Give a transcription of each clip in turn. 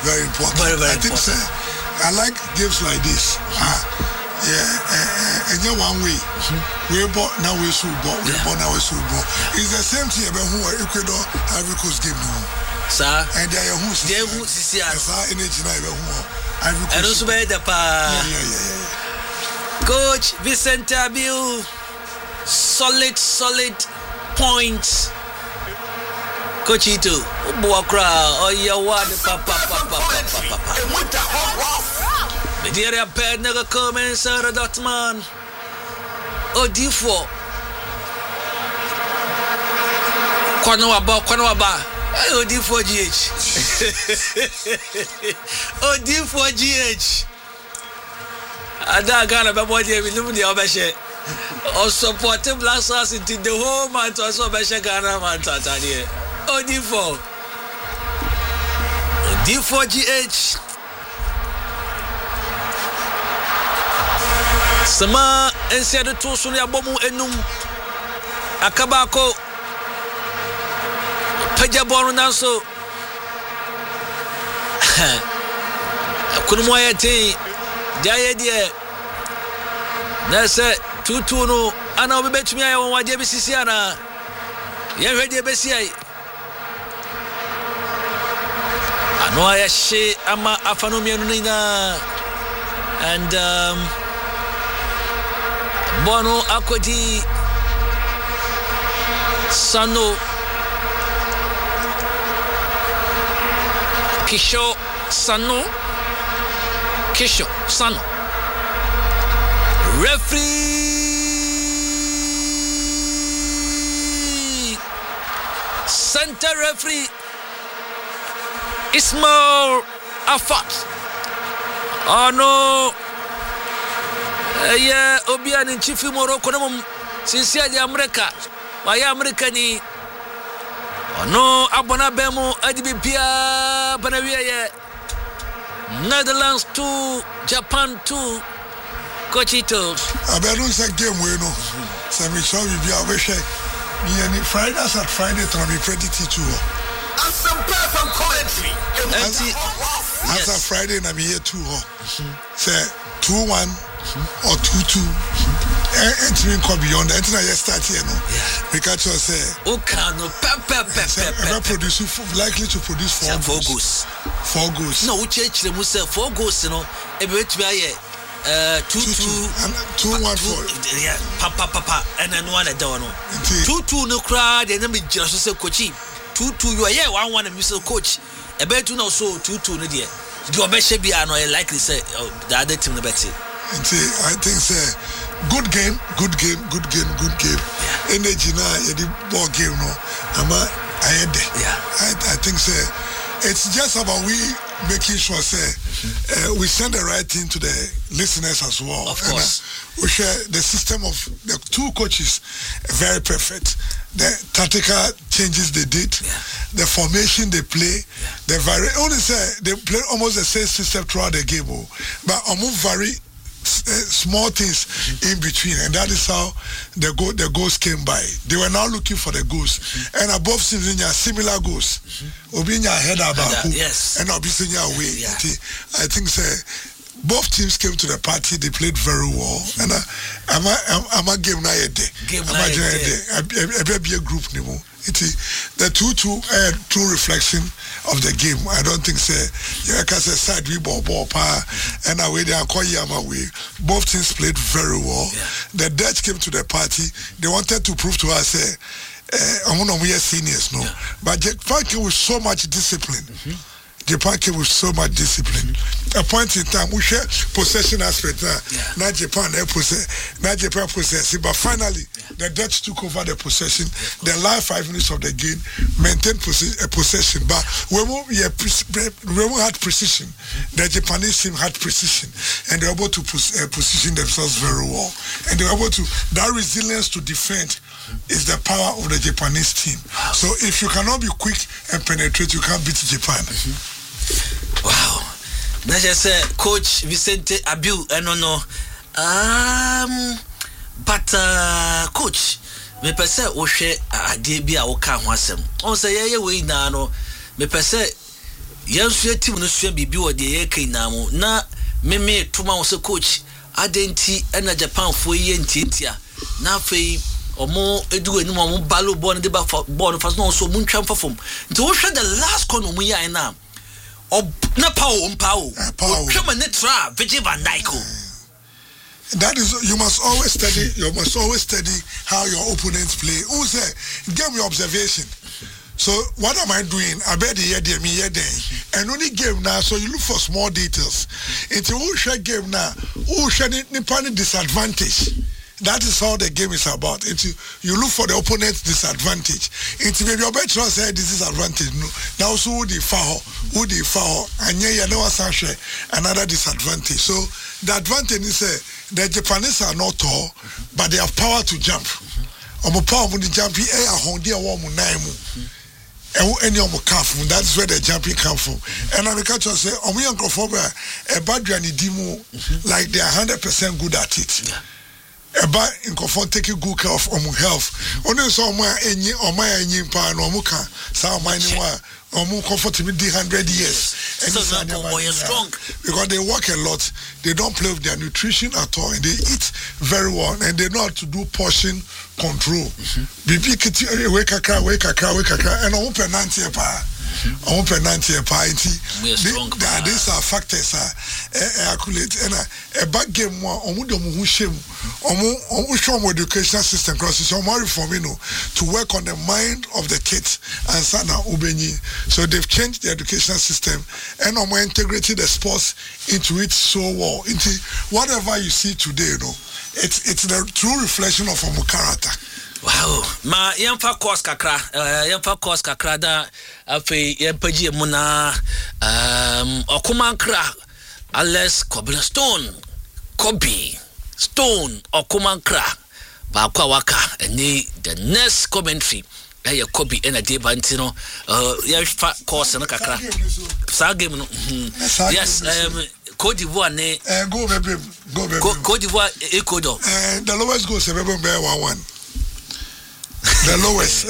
very important. Very, very I think important. I like games like this. And you one way. We bought now we should bought. We bought now we should bought. It's the same thing about who Ecuador Ivory Coast game now. Sir. And they are who see us. Energy now who Ivory Coast. And also by the pa. Yeah. Coach Vicente Abiu, solid points. Coachito, Buakra, oh yeah, what papa. Media bad nigga comment, Sarah Dotman. Oh, D4. Quanwaba. Oh, D4GH. Oh, D4GH. Ada Ghana, but what you will do, Obeshe. Or supporting Black Stars into the whole month, also Obeshe Ghana, man, Tatania. Oh, D4. Oh, D4GH. Sama ensiade to so ne abomu enum akabako pajabonu nanso akunumo ayete jaye die na se tutu no ana obetumi aye won waje bisisi ana ye hwede besi ai ano ayehye ama afano mienu nina and Bono Akodi Sano Kisho Sano referee center referee Ismail Afat. Oh no. Yeah, Obian in Chief Morocco, sincerely America. Why America ni? Oh no, Abona Bemo, Adibia, Banavia, Netherlands 2, Japan 2, Cochitos. I bet it's a game we know. So we saw you be a wish. Me and Fridays at Friday, to be pretty too. And some perfect commentary. As a Friday, and I'm here too. Say 2-1. Or 2-2. Entering beyond that. I just start here, no. Because you say, produce likely to produce 4 goals. 4 goals. No, we change them. We say 4 goals, you know. Every 2-2 and 2-1 for yeah, papa, and then one at down. 2-2 no crowd, and then we just say coach. 2-2 you are here 1-1 and Mr. Coach. A bet you know so 2-2 no dear. Your best should be I likely say the other team the better. I think say good game. Yeah. Energy now the ball game no. I think say it's just about we making sure say we send the right thing to the listeners as well. Of course. And, we share the system of the 2 coaches very perfect. The tactical changes they did, the formation they play, they play almost the same system throughout the game, but almost very small things in between, and that is how the goals came by. They were now looking for the goals, and above similar goals. Obinya head about and Obinya away. I think both teams came to the party. They played very well, and I'm a game night a day. I be a group anymore. The 2-2 true reflection of the game. I don't think side we ball and away they are away. Both teams played very well. The Dutch came to the party. They wanted to prove to us we are seniors, no. But Japan came with so much discipline. Japan came with so much discipline. A point in time, we share possession aspect. Not Japan possess it, but finally, the Dutch took over the possession. The last 5 minutes of the game maintained possession, but when we had precision, the Japanese team had precision, and they were able to position themselves very well, and they were able to that resilience to defend is the power of the Japanese team. So if you cannot be quick and penetrate, you can't beat Japan. Wow. That's just Coach Vicente Abiu. I don't know. But Coach, me pese o hwe ade bi a wo ka ho asem. On say ye we na no. Me pese Yansu team no so bibi wo de ye kai na mo na me tuma wo se coach adenti na Japan fo ye ntientia na afei omo edu enu omo balo ball de ba ball fa no so mu ntwa fafom nti wo hwe the last corner mu ya na na power twema ne tra Virgil van Dijk. That is, you must always study how your opponents play. Who say give me observation. So what am I doing? I bet the year and only game now. So you look for small details. It's who share game now. Who share the disadvantage. That is how the game is about. You look for the opponent's disadvantage. It's maybe your bet say this is advantage. No, now so who the foul, and yeah, you know another disadvantage. So the advantage is the Japanese are not tall, but they have power to jump. Power to jump. That is where the jumping come from. And I can say, a bad like they are 100% good at it. Eba in comfort taking good care of health. Only somewhere any or my any pa no muka sa mine one comfort me 100 years. And so strong because they work a lot. They don't play with their nutrition at all, and they eat very well, and they know how to do portion control. Bibi kiti wake a car, and I open 90 pa. On penalty these are factors accurate and a back game on show educational system to work on the mind of the kids and sana ubeni. So they've changed the educational system and integrated the sports into it so well. Into whatever you see today, it's the true reflection of our character. Wow, ma yemfa course kakra da afi yempaji mu na Okumankra Alex Cobblestone Okumankra ba kwa waka any the next commentary Kobe and a debate no yemfa course na kakra sa game no yes Côte d'Ivoire ne go baby Côte d'Ivoire Ecuador the lowest goal 1-1 the lowest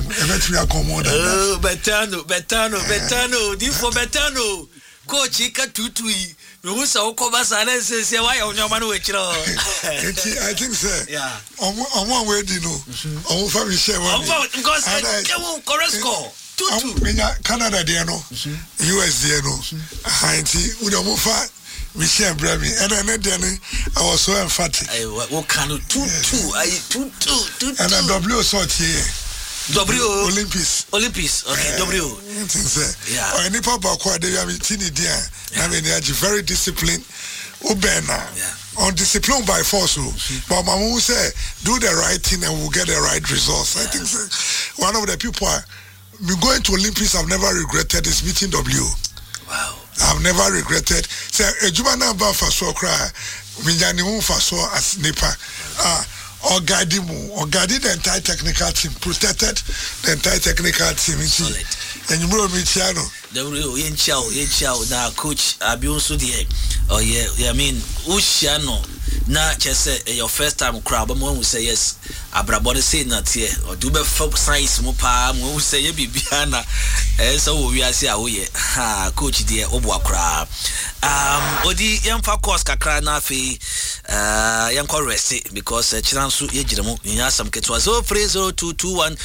Betano this for Betano coach ika tutui me say okoba sale say why onyama no wechiro I think sir yeah on one way do know on fa me share one because correct score 2-2 Canada there no US there no anti we fa Michelle Bremy and I was so emphatic. What can 2-2? I 2-2. And a W sort here. Olympics. Okay, W. I think so. Yeah. Or any papa they have tini dear. I mean, they are very disciplined. Ubena. On discipline by force. But my mom say, do the right thing and we'll get the right results. I think so. One of the people going to Olympics I've never regretted is meeting W. Wow. I've never regretted. Say a jubana ba for so cry. Minjani mu for so as nipa. Or guide the entire technical team, protected the entire technical team. Solid. And you know me, Chiano. The real Yen Chow. Now, coach, Abionsu die. Oh yeah. I mean, Ushiano. Na just your first time crowd, but when we say yes, Abrabone say not here or do be folk science mo pa when we say ye bibiana. So we are say ha coach dear obwa odi yemfa course kakra na afi yemko rest because chiransu ye jiremu nya sam ketwa 030221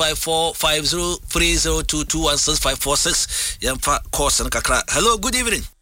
65450 30221 6546 yemfa course kakra. Hello, good evening.